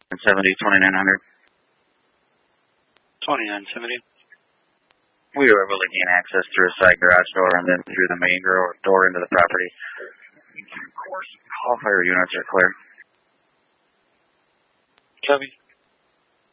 70, 2900. 2970. We were able to gain access through a side garage door and then through the main door into the property. Of course, all fire units are clear. Copy.